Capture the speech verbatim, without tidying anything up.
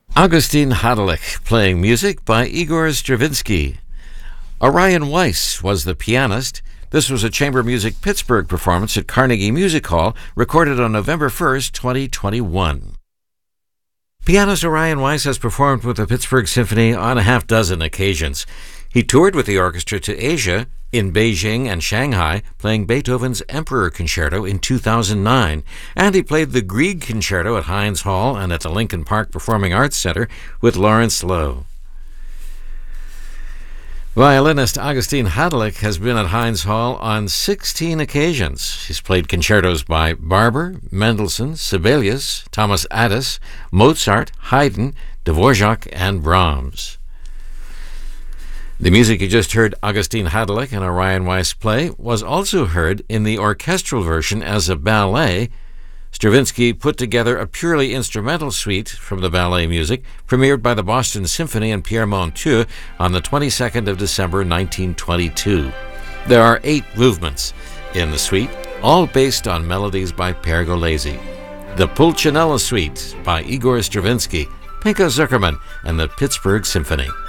Augustin Hadelich playing music by Igor Stravinsky. Orion Weiss was the pianist. This was a chamber music Pittsburgh performance at Carnegie Music Hall, recorded on November first, twenty twenty-one. Pianist Orion Weiss has performed with the Pittsburgh Symphony on a half dozen occasions. He toured with the orchestra to Asia, in Beijing and Shanghai, playing Beethoven's Emperor Concerto in two thousand nine, and he played the Grieg Concerto at Heinz Hall and at the Lincoln Park Performing Arts Center with Lawrence Lowe. Violinist Augustin Hadelich has been at Heinz Hall on sixteen occasions. He's played concertos by Barber, Mendelssohn, Sibelius, Thomas Adès, Mozart, Haydn, Dvorak, and Brahms. The music you just heard Augustin Hadelich and Orion Weiss play was also heard in the orchestral version as a ballet. Stravinsky put together a purely instrumental suite from the ballet music, premiered by the Boston Symphony and Pierre Monteux on the twenty-second of December, nineteen twenty-two. There are eight movements in the suite, all based on melodies by Pergolesi. The Pulcinella Suite by Igor Stravinsky, Pinka Zukerman, and the Pittsburgh Symphony.